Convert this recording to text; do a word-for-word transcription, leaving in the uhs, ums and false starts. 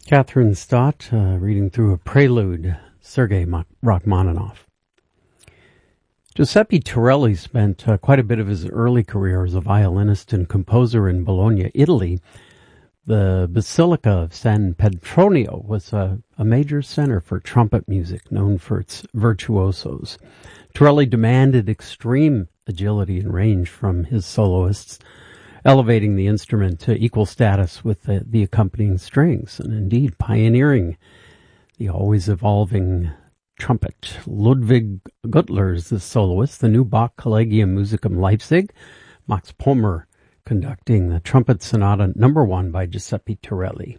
Catherine Stott uh, reading through a prelude, Sergei Rachmaninoff. Giuseppe Torelli spent uh, quite a bit of his early career as a violinist and composer in Bologna, Italy. The Basilica of San Petronio was a, a major center for trumpet music, known for its virtuosos. Torelli demanded extreme agility and range from his soloists, elevating the instrument to equal status with the, the accompanying strings, and indeed pioneering the always evolving trumpet. Ludwig Gutler is the soloist, the new Bach Collegium Musicum Leipzig, Max Pommer conducting the trumpet sonata number one by Giuseppe Torelli.